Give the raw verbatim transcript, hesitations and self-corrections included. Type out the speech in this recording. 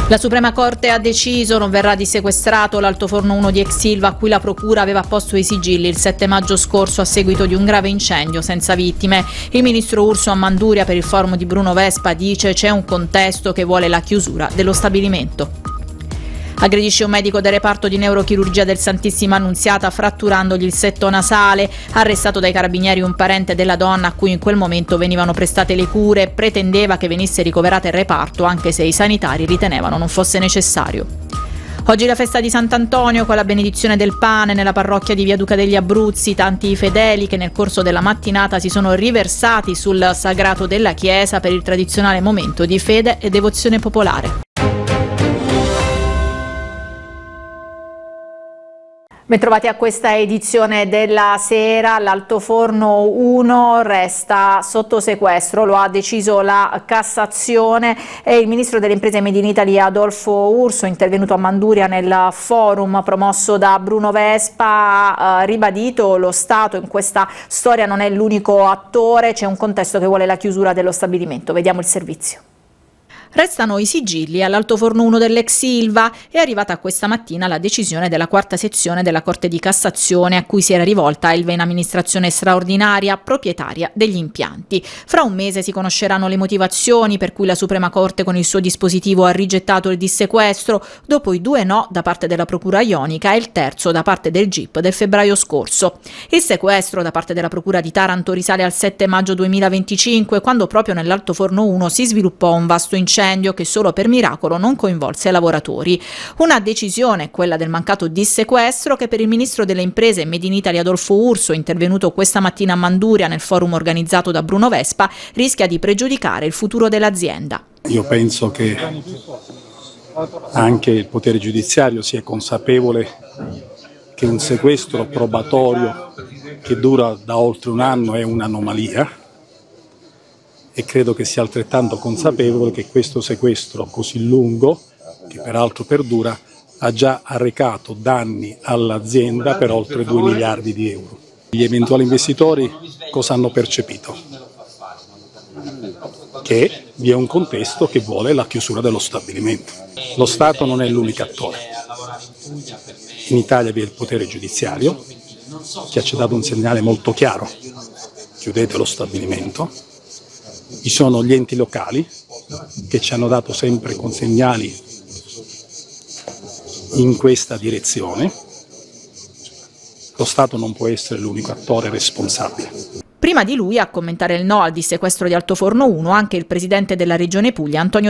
La Suprema Corte ha deciso, non verrà dissequestrato l'altoforno uno di ex Ilva a cui la Procura aveva posto i sigilli il sette maggio scorso a seguito di un grave incendio senza vittime. Il ministro Urso a Manduria per il forum di Bruno Vespa dice c'è un contesto che vuole la chiusura dello stabilimento. Aggredisce un medico del reparto di neurochirurgia del Santissima Annunziata fratturandogli il setto nasale. Arrestato dai carabinieri un parente della donna a cui in quel momento venivano prestate le cure. Pretendeva che venisse ricoverata in reparto anche se i sanitari ritenevano non fosse necessario. Oggi la festa di Sant'Antonio con la benedizione del pane nella parrocchia di Via Duca degli Abruzzi, tanti fedeli che nel corso della mattinata si sono riversati sul sagrato della chiesa per il tradizionale momento di fede e devozione popolare. Bentrovati a questa edizione della sera. L'altoforno uno resta sotto sequestro, lo ha deciso la Cassazione e il ministro delle imprese Made in Italy Adolfo Urso, intervenuto a Manduria nel forum promosso da Bruno Vespa, ha eh, ribadito lo Stato in questa storia non è l'unico attore, c'è un contesto che vuole la chiusura dello stabilimento. Vediamo il servizio. Restano i sigilli all'altoforno uno dell'ex Ilva. È arrivata questa mattina la decisione della quarta sezione della Corte di Cassazione a cui si era rivolta Ilva in amministrazione straordinaria, proprietaria degli impianti. Fra un mese si conosceranno le motivazioni per cui la Suprema Corte con il suo dispositivo ha rigettato il dissequestro, dopo i due no da parte della Procura Ionica e il terzo da parte del G I P del febbraio scorso. Il sequestro da parte della Procura di Taranto risale al sette maggio duemilaventicinque, quando proprio nell'altoforno uno si sviluppò un vasto incendio che solo per miracolo non coinvolse lavoratori. Una decisione, quella del mancato dissequestro, che per il ministro delle imprese Made in Italy Adolfo Urso, intervenuto questa mattina a Manduria nel forum organizzato da Bruno Vespa, rischia di pregiudicare il futuro dell'azienda. Io penso che anche il potere giudiziario sia consapevole che un sequestro probatorio che dura da oltre un anno è un'anomalia. E credo che sia altrettanto consapevole che questo sequestro così lungo, che peraltro perdura, ha già arrecato danni all'azienda per oltre due miliardi di euro. Gli eventuali investitori cosa hanno percepito? Che vi è un contesto che vuole la chiusura dello stabilimento. Lo Stato non è l'unico attore. In Italia vi è il potere giudiziario che ci ha dato un segnale molto chiaro: chiudete lo stabilimento. Ci sono gli enti locali che ci hanno dato sempre con segnali in questa direzione. Lo Stato non può essere l'unico attore responsabile. Prima di lui a commentare il no al dissequestro di Altoforno uno anche il presidente della Regione Puglia Antonio